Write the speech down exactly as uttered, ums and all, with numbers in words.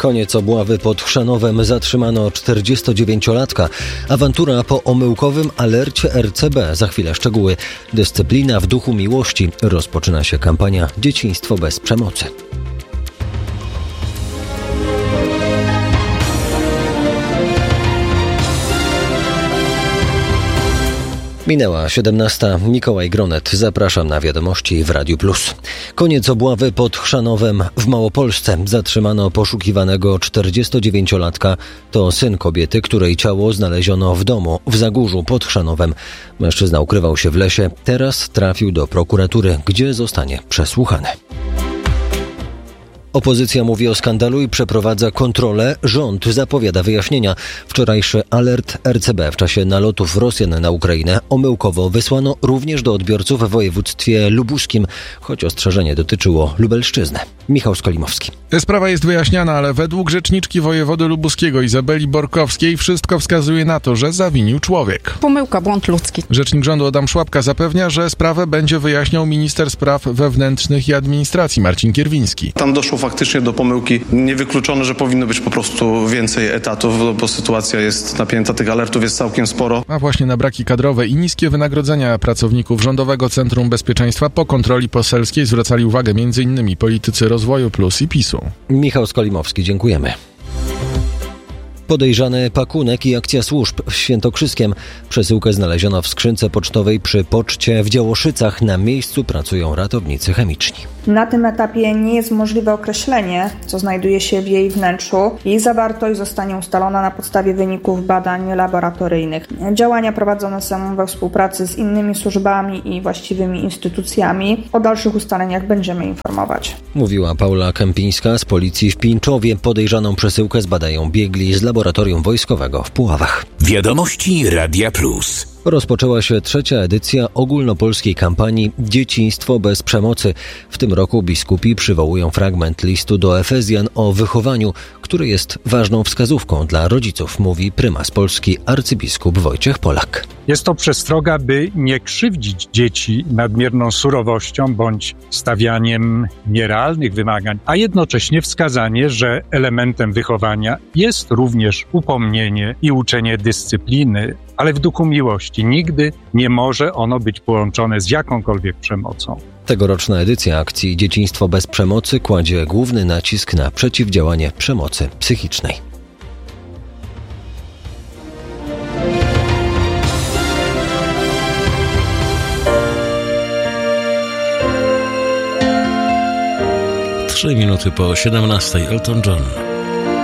Koniec obławy pod Chrzanowem, zatrzymano czterdziestodziewięciolatka. Awantura po omyłkowym alercie R C B. Za chwilę szczegóły. Dyscyplina w duchu miłości. Rozpoczyna się kampania Dzieciństwo bez przemocy. Minęła siedemnasta. Mikołaj Gronet. Zapraszam na wiadomości w Radiu Plus. Koniec obławy pod Chrzanowem w Małopolsce. Zatrzymano poszukiwanego czterdziestodziewięciolatka. To syn kobiety, której ciało znaleziono w domu w Zagórzu pod Chrzanowem. Mężczyzna ukrywał się w lesie. Teraz trafił do prokuratury, gdzie zostanie przesłuchany. Opozycja mówi o skandalu i przeprowadza kontrolę. Rząd zapowiada wyjaśnienia. Wczorajszy alert R C B w czasie nalotów Rosjan na Ukrainę omyłkowo wysłano również do odbiorców w województwie lubuskim, choć ostrzeżenie dotyczyło Lubelszczyzny. Michał Skolimowski. Sprawa jest wyjaśniana, ale według rzeczniczki wojewody lubuskiego Izabeli Borkowskiej wszystko wskazuje na to, że zawinił człowiek. Pomyłka, błąd ludzki. Rzecznik rządu Adam Szłapka zapewnia, że sprawę będzie wyjaśniał minister spraw wewnętrznych i administracji Marcin Kierwiński. Tam doszło faktycznie do pomyłki. Niewykluczone, że powinno być po prostu więcej etatów, bo sytuacja jest napięta, tych alertów jest całkiem sporo. A właśnie na braki kadrowe i niskie wynagrodzenia pracowników Rządowego Centrum Bezpieczeństwa po kontroli poselskiej zwracali uwagę m.in. politycy Rozwoju Plus i PiSu. Michał Skolimowski, dziękujemy. Podejrzany pakunek i akcja służb w Świętokrzyskiem. Przesyłkę znaleziono w skrzynce pocztowej przy poczcie w Działoszycach. Na miejscu pracują ratownicy chemiczni. Na tym etapie nie jest możliwe określenie, co znajduje się w jej wnętrzu. Jej zawartość zostanie ustalona na podstawie wyników badań laboratoryjnych. Działania prowadzone są we współpracy z innymi służbami i właściwymi instytucjami. O dalszych ustaleniach będziemy informować. Mówiła Paula Kępińska z policji w Pińczowie. Podejrzaną przesyłkę zbadają biegli z laboratorium wojskowego w Puławach. Wiadomości Radia Plus. Rozpoczęła się trzecia edycja ogólnopolskiej kampanii Dzieciństwo bez przemocy. W tym roku biskupi przywołują fragment listu do Efezjan o wychowaniu, który jest ważną wskazówką dla rodziców, mówi prymas Polski arcybiskup Wojciech Polak. Jest to przestroga, by nie krzywdzić dzieci nadmierną surowością bądź stawianiem nierealnych wymagań, a jednocześnie wskazanie, że elementem wychowania jest również upomnienie i uczenie dyscypliny, ale w duchu miłości. Nigdy nie może ono być połączone z jakąkolwiek przemocą. Tegoroczna edycja akcji Dzieciństwo bez przemocy kładzie główny nacisk na przeciwdziałanie przemocy psychicznej. Trzy minuty po siedemnastej. Elton John.